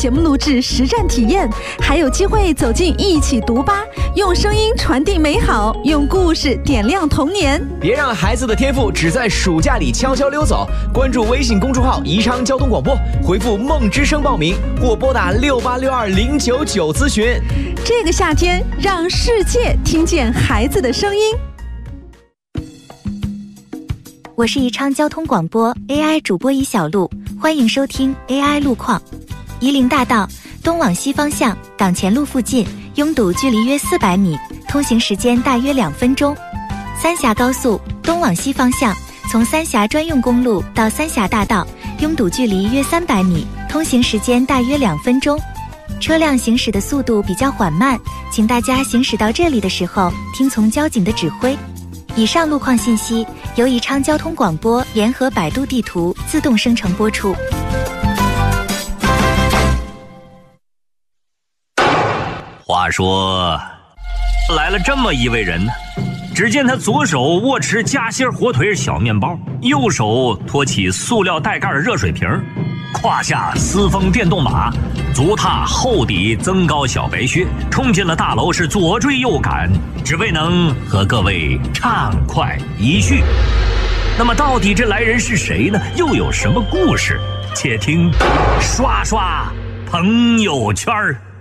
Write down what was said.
节目录制实战体验，还有机会走进一起读吧，用声音传递美好，用故事点亮童年。 别让孩子的天赋只在暑假里悄悄溜走，关注微信公众号宜昌交通广播，回复梦之声报名或拨打6862099咨询。 这个夏天，让世界听见孩子的声音。 我是宜昌交通广播 AI 主播宜小璐，欢迎收听 AI 路况。夷陵大道东往西方向港前路附近拥堵距离约400米，通行时间大约2分钟。三峡高速东往西方向从三峡专用公路到三峡大道拥堵距离约300米，通行时间大约2分钟。车辆行驶的速度比较缓慢，请大家行驶到这里的时候听从交警的指挥。以上路况信息由宜昌交通广播联合百度地图自动生成播出。 话说，来了这么一位人呢，只见他左手握持夹心火腿小面包，右手托起塑料带盖的热水瓶，胯下私风电动马，足踏厚底增高小白靴，冲进了大楼，是左追右赶，只为能和各位畅快一叙。那么到底这来人是谁呢？又有什么故事？且听刷刷朋友圈。